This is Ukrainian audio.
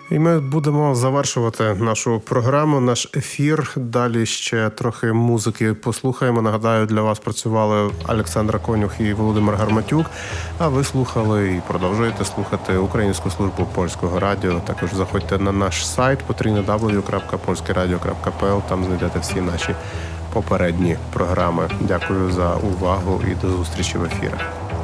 І ми будемо завершувати нашу програму, наш ефір. Далі ще трохи музики послухаємо. Нагадаю, для вас працювали Олександра Конюх і Володимир Гарматюк. А ви слухали і продовжуєте слухати Українську службу польського радіо. Також заходьте на наш сайт www.polskieradio.pl. Там знайдете всі наші попередні програми. Дякую за увагу і до зустрічі в ефірах.